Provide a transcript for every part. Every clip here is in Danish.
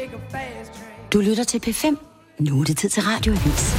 Du lytter til P5. Nu er det tid til Radioavis.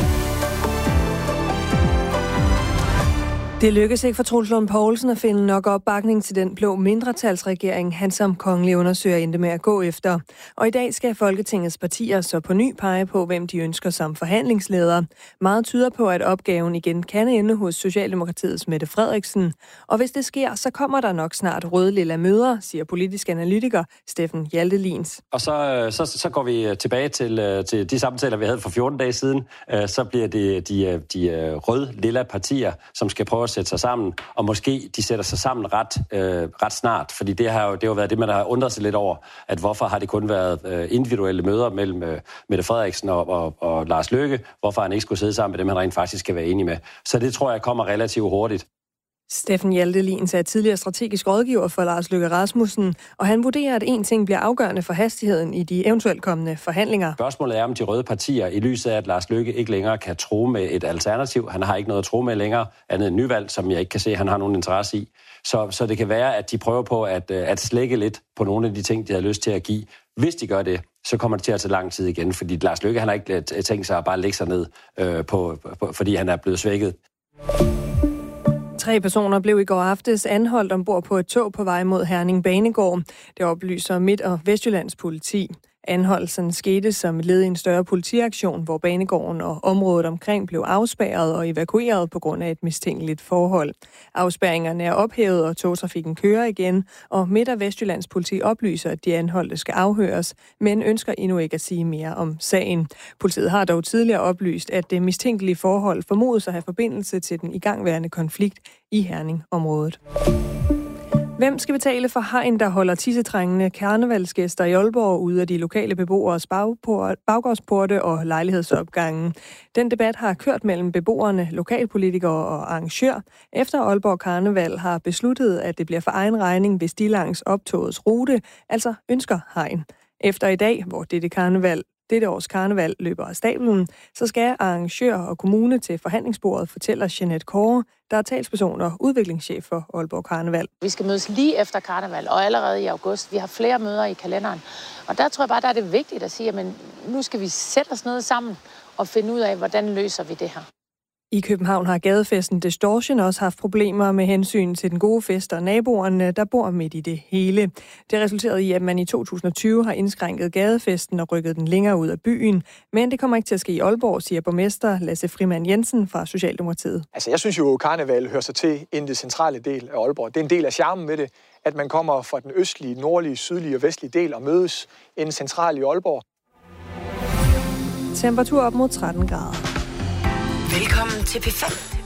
Det lykkedes ikke for Troels Lund Poulsen at finde nok opbakning til den blå mindretalsregering, han som kongelig undersøger endte med at gå efter. Og i dag skal Folketingets partier så på ny pege på, hvem de ønsker som forhandlingsleder. Meget tyder på, at opgaven igen kan ende hos Socialdemokratiets Mette Frederiksen. Og hvis det sker, så kommer der nok snart rød-lilla møder, siger politisk analytiker Steffen Hjaltelins. Og så går vi tilbage til de samtaler, vi havde for 14 dage siden. Så bliver det de rød-lilla partier, som skal prøve at sætte sig sammen, og måske de sætter sig sammen ret snart, fordi det har jo været det, man har undret sig lidt over, at hvorfor har det kun været individuelle møder mellem Mette Frederiksen og Lars Løkke, hvorfor han ikke skulle sidde sammen med dem, han rent faktisk skal være enig med. Så det tror jeg kommer relativt hurtigt. Steffen Hjaltelins er tidligere strategisk rådgiver for Lars Løkke Rasmussen, og han vurderer, at én ting bliver afgørende for hastigheden i de eventuelt kommende forhandlinger. Spørgsmålet er, om de røde partier, i lyset af, at Lars Løkke ikke længere kan tro med et alternativ, han har ikke noget at tro med længere, andet end nyvalg, som jeg ikke kan se, han har nogen interesse i. Så det kan være, at de prøver på at slække lidt på nogle af de ting, de har lyst til at give. Hvis de gør det, så kommer det til at tage lang tid igen, fordi Lars Løkke, han har ikke tænkt sig at bare lægge sig ned, fordi han er blevet svækket. 3 personer blev i går aftes anholdt ombord på et tog på vej mod Herning Banegård. Det oplyser Midt- og Vestjyllands politi. Anholdelsen skete som et led i en større politiaktion, hvor banegården og området omkring blev afspærret og evakueret på grund af et mistænkeligt forhold. Afspærringerne er ophævet, og togtrafikken kører igen, og Midt- og Vestjyllands politi oplyser, at de anholdte skal afhøres, men ønsker endnu ikke at sige mere om sagen. Politiet har dog tidligere oplyst, at det mistænkelige forhold formodes at have forbindelse til den igangværende konflikt i Herning-området. Hvem skal betale for hegn, der holder tissetrængende karnevalsgæster i Aalborg ude af de lokale beboeres baggårdsporte og lejlighedsopgange? Den debat har kørt mellem beboerne, lokalpolitikere og arrangør, efter Aalborg Karneval har besluttet, at det bliver for egen regning, hvis de langs optogets rute altså ønsker hegn. Efter i dag, hvor dette års karneval løber af stablen, så skal arrangør og kommune til forhandlingsbordet, fortæller Jeanette Kåre, der er talsperson og udviklingschef for Aalborg Karneval. Vi skal mødes lige efter karneval, og allerede i august. Vi har flere møder i kalenderen. Og der tror jeg bare, der er det vigtigt at sige, at nu skal vi sætte os ned sammen og finde ud af, hvordan løser vi det her. I København har gadefesten Distortion også haft problemer med hensyn til den gode fest og naboerne, der bor midt i det hele. Det resulterede i, at man i 2020 har indskrænket gadefesten og rykket den længere ud af byen. Men det kommer ikke til at ske i Aalborg, siger borgmester Lasse Frimand Jensen fra Socialdemokratiet. Altså jeg synes jo, at karneval hører sig til i den centrale del af Aalborg. Det er en del af charmen med det, at man kommer fra den østlige, nordlige, sydlige og vestlige del og mødes i den centrale i Aalborg. Temperatur op mod 13 grader. Velkommen til P5.